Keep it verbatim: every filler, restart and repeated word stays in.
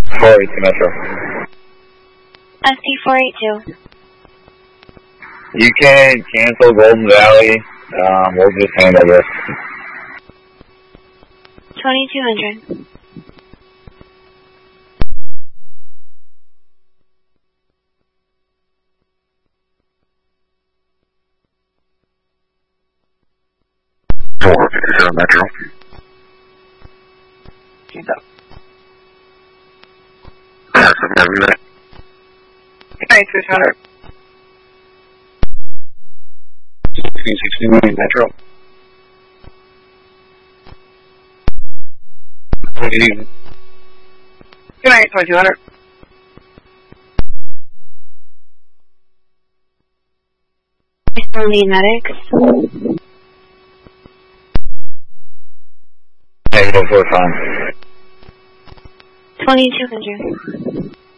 four eight two Metro. S T four eight two. You can cancel Golden Valley. Um, we'll just handle this. twenty-two hundred. four fifty-seven Metro. Keep up. That's a minute. ninety-six hundred. sixteen sixty-nine Metro. Good night, twenty-two hundred. I still need medics. Negative four five. twenty-two hundred.